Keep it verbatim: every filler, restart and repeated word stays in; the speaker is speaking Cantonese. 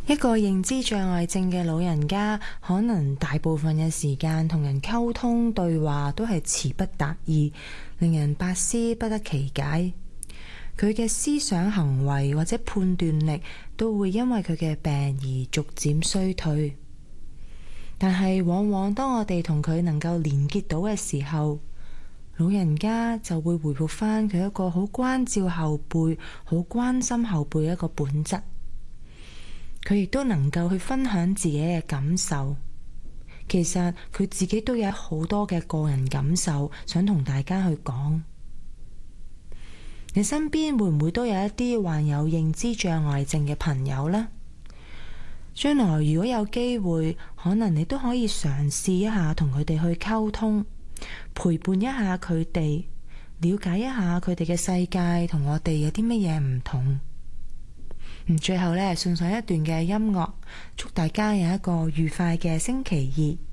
一個認知障礙症嘅老人家，可能大部分嘅時間同人溝通對話都係詞不達意，令人百思不得其解。佢嘅思想行為或者判斷力都會因為佢嘅病而逐漸衰退。但係往往當我哋同佢能夠連結到嘅時候，老人家就會回復返佢一個好關照後輩、好關心後輩嘅一個本質。佢亦都能夠去分享自己嘅感受。其實佢自己都有好多嘅個人感受想同大家去講。你身邊會唔會都有一啲患有認知障礙症嘅朋友呢？將來如果有機會，可能你都可以嘗試一下同佢哋去溝通，陪伴一下佢哋，了解一下佢哋嘅世界同我哋有啲乜嘢唔同。最後呢，送上一段嘅音樂，祝大家有一個愉快嘅星期二。